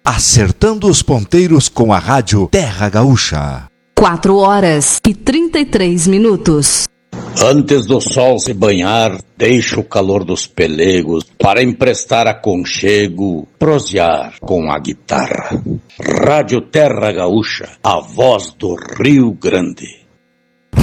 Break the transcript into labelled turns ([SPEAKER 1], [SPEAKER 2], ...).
[SPEAKER 1] acertando os ponteiros com a rádio Terra Gaúcha.
[SPEAKER 2] 4h33.
[SPEAKER 3] Antes do sol se banhar, deixa o calor dos pelegos para emprestar aconchego, prosear com a guitarra. Rádio Terra Gaúcha, a voz do Rio Grande.